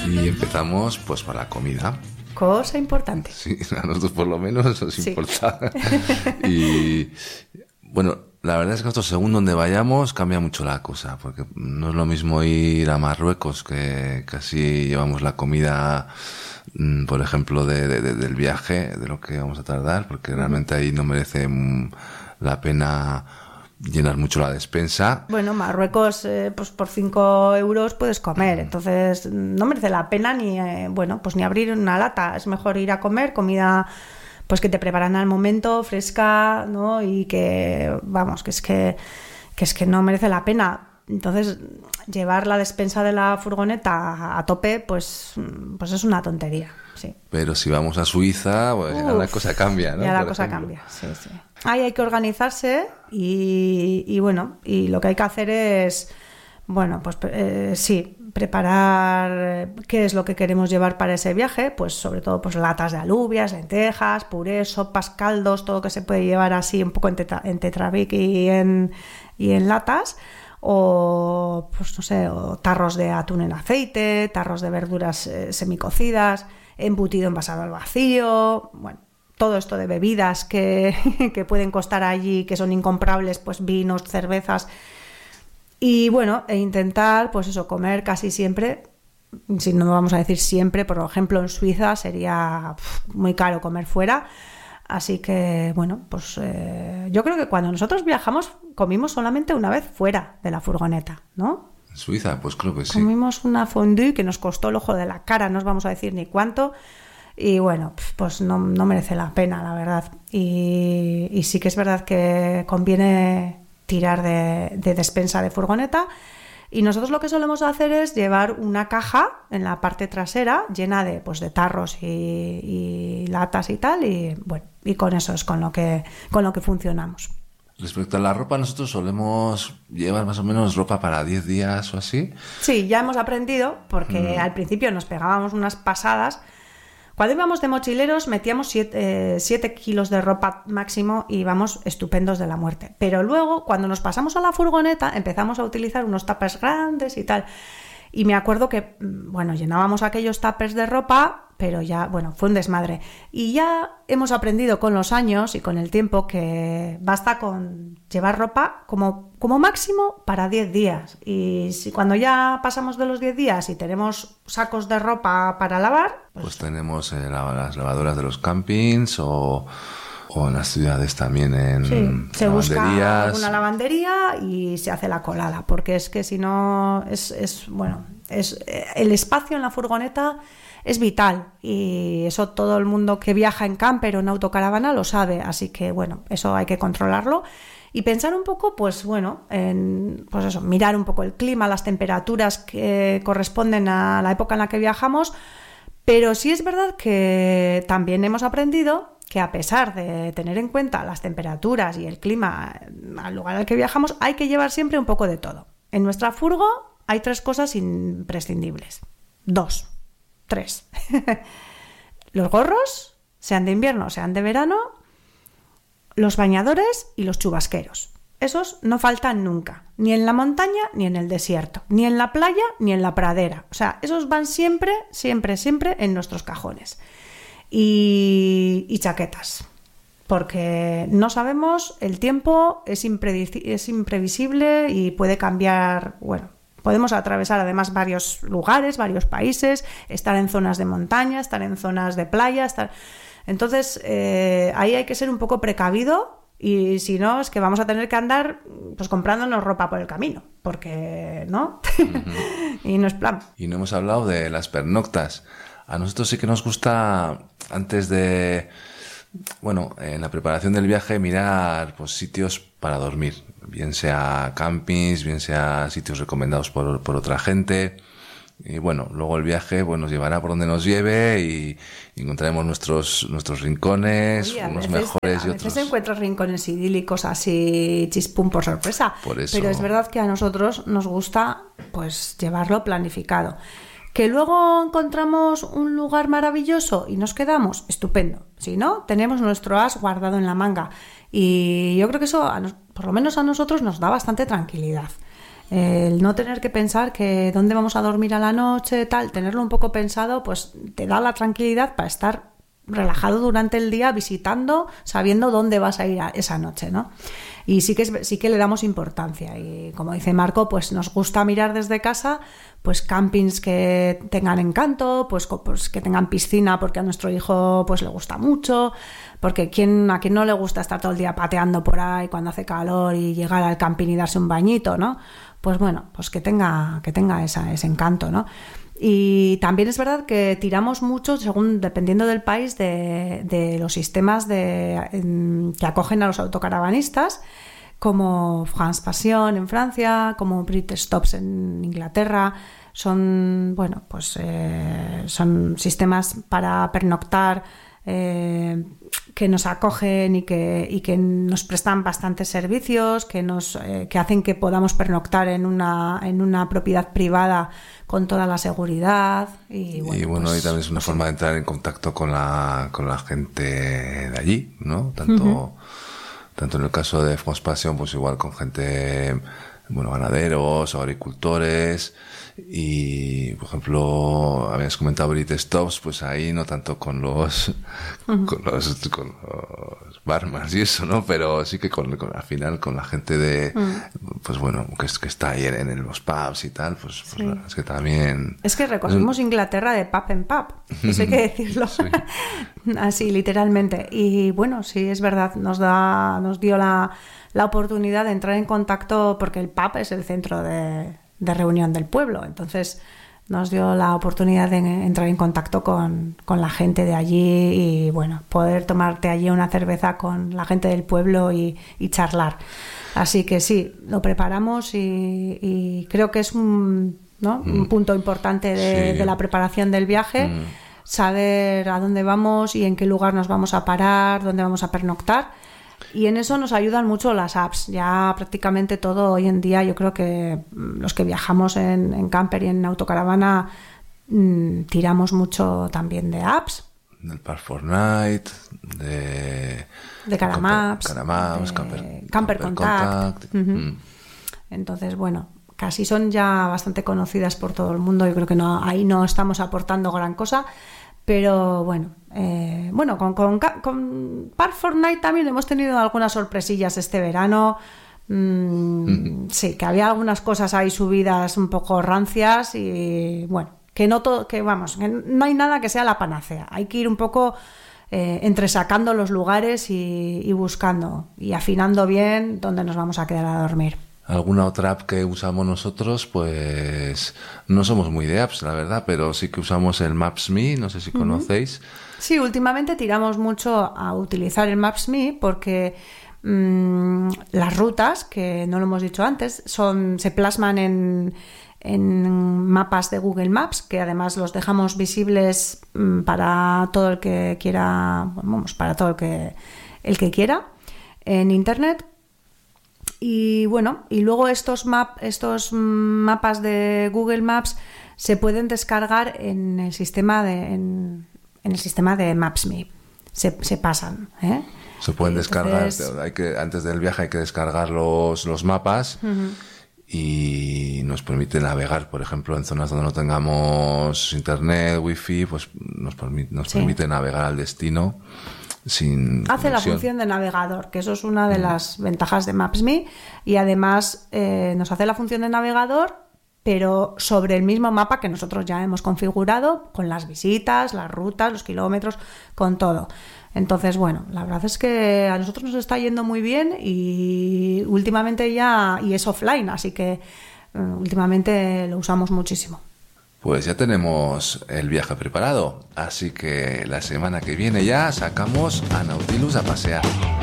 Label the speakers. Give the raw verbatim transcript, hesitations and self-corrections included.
Speaker 1: Y empezamos pues para la comida.
Speaker 2: Cosa importante.
Speaker 1: Sí, a nosotros por lo menos nos
Speaker 2: Sí.
Speaker 1: importa. Y bueno, la verdad es que nosotros según donde vayamos cambia mucho la cosa, porque no es lo mismo ir a Marruecos, que casi llevamos la comida, por ejemplo, de, de, de, del viaje, de lo que vamos a tardar, porque realmente ahí no merece la pena llenar mucho la despensa.
Speaker 2: Bueno, Marruecos, eh, pues por cinco euros puedes comer, entonces no merece la pena ni, eh, bueno, pues ni abrir una lata. Es mejor ir a comer comida, pues que te preparan al momento, fresca, ¿no? Y que, vamos, que es que, que es que no merece la pena. Entonces, llevar la despensa de la furgoneta a tope, pues, pues es una tontería, sí.
Speaker 1: Pero si vamos a Suiza, pues
Speaker 2: Uf,
Speaker 1: ya la cosa cambia, ¿no?
Speaker 2: Ya la
Speaker 1: Por
Speaker 2: cosa
Speaker 1: ejemplo.
Speaker 2: cambia, sí, sí. Ahí hay que organizarse y, y bueno, y lo que hay que hacer es, bueno, pues eh, sí, preparar qué es lo que queremos llevar para ese viaje, pues sobre todo pues latas de alubias, lentejas, purés, sopas, caldos, todo que se puede llevar así un poco en, tetra, en tetrabric y en, y en latas. O, pues no sé, o tarros de atún en aceite, tarros de verduras eh, semicocidas, embutido envasado al vacío, bueno, todo esto de bebidas que, que pueden costar allí, que son incomprables, pues vinos, cervezas, y bueno, e intentar, pues eso, comer casi siempre, si no vamos a decir siempre, por ejemplo en Suiza sería pff, muy caro comer fuera. Así que, bueno, pues eh, yo creo que cuando nosotros viajamos comimos solamente una vez fuera de la furgoneta, ¿no?
Speaker 1: ¿En Suiza? Pues creo que sí.
Speaker 2: Comimos una fondue que nos costó el ojo de la cara, no os vamos a decir ni cuánto, y bueno, pues no, no merece la pena, la verdad. Y, y sí que es verdad que conviene tirar de, de despensa de furgoneta. Y nosotros lo que solemos hacer es llevar una caja en la parte trasera llena de, pues, de tarros y, y latas y tal, y bueno, y con eso es con lo que con lo que funcionamos.
Speaker 1: Respecto a la ropa, nosotros solemos llevar más o menos ropa para diez días o así.
Speaker 2: Sí, ya hemos aprendido, porque mm. al principio nos pegábamos unas pasadas. Cuando íbamos de mochileros metíamos siete kilos de ropa máximo y íbamos estupendos de la muerte. Pero luego, cuando nos pasamos a la furgoneta, empezamos a utilizar unos tuppers grandes y tal. Y me acuerdo que, bueno, llenábamos aquellos tuppers de ropa, pero ya, bueno, fue un desmadre. Y ya hemos aprendido con los años y con el tiempo que basta con llevar ropa como, como máximo para diez días. Y si cuando ya pasamos de los diez días y tenemos sacos de ropa para lavar...
Speaker 1: Pues, pues tenemos eh, las lavadoras de los campings o... o en las ciudades también en
Speaker 2: sí, se
Speaker 1: lavanderías.
Speaker 2: Busca una lavandería y se hace la colada, porque es que si no es, es bueno, es el espacio en la furgoneta es vital y eso todo el mundo que viaja en camper o en autocaravana lo sabe, así que bueno, eso hay que controlarlo y pensar un poco, pues bueno, en pues eso, mirar un poco el clima, las temperaturas que corresponden a la época en la que viajamos, pero sí es verdad que también hemos aprendido que a pesar de tener en cuenta las temperaturas y el clima al lugar al que viajamos, hay que llevar siempre un poco de todo. En nuestra furgo hay tres cosas imprescindibles. Dos. Tres. Los gorros, sean de invierno o sean de verano, los bañadores y los chubasqueros. Esos no faltan nunca, ni en la montaña ni en el desierto, ni en la playa ni en la pradera. O sea, esos van siempre, siempre, siempre en nuestros cajones. Y, y chaquetas, porque no sabemos, el tiempo es, impredici- es imprevisible y puede cambiar, bueno, podemos atravesar además varios lugares, varios países, estar en zonas de montaña, estar en zonas de playa, estar... entonces eh, ahí hay que ser un poco precavido y si no es que vamos a tener que andar pues comprándonos ropa por el camino, porque no, uh-huh. Y no es plan.
Speaker 1: Y no hemos hablado de las pernoctas. A nosotros sí que nos gusta, antes de, bueno, en la preparación del viaje, mirar pues sitios para dormir, bien sea campings, bien sea sitios recomendados por, por otra gente. Y bueno, luego el viaje pues nos llevará por donde nos lleve y, y encontraremos nuestros nuestros rincones,
Speaker 2: Oye,
Speaker 1: unos
Speaker 2: veces,
Speaker 1: mejores y
Speaker 2: a
Speaker 1: otros.
Speaker 2: veces encuentras rincones idílicos así chispum por sorpresa.
Speaker 1: Por eso...
Speaker 2: Pero es verdad que a nosotros nos gusta pues llevarlo planificado. Que luego encontramos un lugar maravilloso y nos quedamos, estupendo. Si no, tenemos nuestro as guardado en la manga. Y yo creo que eso, a nos, por lo menos a nosotros, nos da bastante tranquilidad. El no tener que pensar que dónde vamos a dormir a la noche, tal, tenerlo un poco pensado, pues te da la tranquilidad para estar relajado durante el día visitando, sabiendo dónde vas a ir a esa noche, ¿no? Y sí que, es, sí que le damos importancia. Y como dice Marco, pues nos gusta mirar desde casa pues campings que tengan encanto, pues, pues que tengan piscina porque a nuestro hijo pues le gusta mucho, porque ¿quién, a quién no le gusta estar todo el día pateando por ahí cuando hace calor y llegar al camping y darse un bañito, ¿no? Pues bueno, pues que tenga, que tenga esa, ese encanto, ¿no? Y también es verdad que tiramos mucho, según dependiendo del país, de, de los sistemas de, en, que acogen a los autocaravanistas, como France Passion en Francia, como Brit Stops en Inglaterra. Son, bueno, pues eh, son sistemas para pernoctar eh, que nos acogen y que, y que nos prestan bastantes servicios, que nos eh, que hacen que podamos pernoctar en una, en una propiedad privada con toda la seguridad. Y bueno,
Speaker 1: y, bueno,
Speaker 2: pues,
Speaker 1: y también es una
Speaker 2: pues,
Speaker 1: forma de entrar en contacto con la, con la gente de allí, ¿no? Tanto, uh-huh. tanto en el caso de France Passion, pues igual con gente, bueno, ganaderos, agricultores. Y por ejemplo, habías comentado Brit Stops, pues ahí no tanto con los uh-huh. con los con los barmans y eso, ¿no? Pero sí que con, con al final con la gente de uh-huh. pues bueno, que, que está ahí en, en los pubs y tal, pues, pues sí. Es que también
Speaker 2: es que recorrimos es... Inglaterra de pub en pub, eso hay que decirlo. Sí. Así literalmente. Y bueno, sí, es verdad, nos da nos dio la la oportunidad de entrar en contacto, porque el pub es el centro de de reunión del pueblo, entonces nos dio la oportunidad de entrar en contacto con, con la gente de allí y bueno, poder tomarte allí una cerveza con la gente del pueblo y, y charlar. Así que sí, lo preparamos y, y creo que es un, ¿no? mm. un punto importante de, sí. de la preparación del viaje, mm. saber a dónde vamos y en qué lugar nos vamos a parar, dónde vamos a pernoctar. Y en eso nos ayudan mucho las apps. Ya prácticamente todo hoy en día, yo creo que los que viajamos en, en camper y en autocaravana mmm, tiramos mucho también de apps.
Speaker 1: Del Park four Night, de...
Speaker 2: De Caramaps,
Speaker 1: Caramaps,
Speaker 2: de
Speaker 1: Camper,
Speaker 2: Camper,
Speaker 1: Camper
Speaker 2: Contact.
Speaker 1: Contact.
Speaker 2: Uh-huh.
Speaker 1: Mm.
Speaker 2: Entonces, bueno, casi son ya bastante conocidas por todo el mundo. Yo creo que no, ahí no estamos aportando gran cosa. Pero bueno, eh, bueno, con, con, con Park four Night también hemos tenido algunas sorpresillas este verano. Mm, mm-hmm. Sí, que había algunas cosas ahí subidas un poco rancias y bueno, que no todo, que vamos, que no hay nada que sea la panacea. Hay que ir un poco eh, entresacando los lugares y, y buscando y afinando bien dónde nos vamos a quedar a dormir.
Speaker 1: Alguna otra app que usamos nosotros, pues no somos muy de apps, la verdad, pero sí que usamos el Maps.me, no sé si conocéis.
Speaker 2: Sí, últimamente tiramos mucho a utilizar el Maps.me porque mmm, las rutas, que no lo hemos dicho antes, son se plasman en, en mapas de Google Maps, que además los dejamos visibles mmm, para todo el que quiera, vamos, para todo el que, el que quiera en Internet. Y bueno, y luego estos map, estos mapas de Google Maps se pueden descargar en el sistema de en, en el sistema de Maps.me. Se, se pasan, ¿eh?
Speaker 1: Se pueden
Speaker 2: Entonces...
Speaker 1: descargar, hay que antes del viaje hay que descargar los, los mapas uh-huh. y nos permite navegar, por ejemplo, en zonas donde no tengamos internet, wifi, pues nos permite, nos sí. permite navegar al destino. Sin
Speaker 2: hace
Speaker 1: conexión.
Speaker 2: La función de navegador, que eso es una de mm. las ventajas de Maps.me, y además eh, nos hace la función de navegador, pero sobre el mismo mapa que nosotros ya hemos configurado, con las visitas, las rutas, los kilómetros, con todo. Entonces, bueno, la verdad es que a nosotros nos está yendo muy bien y últimamente ya, y es offline, así que eh, últimamente lo usamos muchísimo.
Speaker 1: Pues ya tenemos el viaje preparado, así que la semana que viene ya sacamos a Nautilus a pasear.